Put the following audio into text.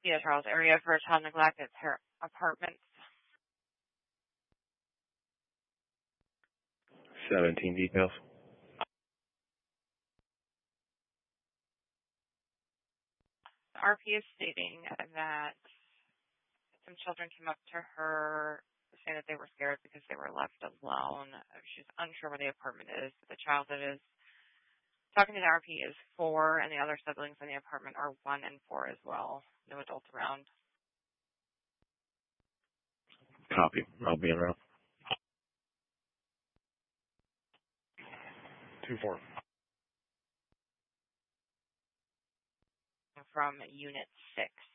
the Charles area for child neglect at her apartments. 17 details. The RP is stating that some children came up to her saying that they were scared because they were left alone. She's unsure where the apartment is. The child that is talking to the RP is 4, and the other siblings in the apartment are 1 and 4 as well. No adults around. Copy. I'll be around. 2-4. From Unit 6.